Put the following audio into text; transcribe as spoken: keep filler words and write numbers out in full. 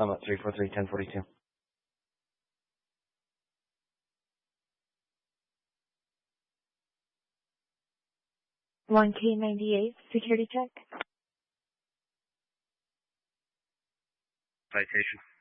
I'm at three four three, ten forty-two. one K ninety-eight, security check. Citation.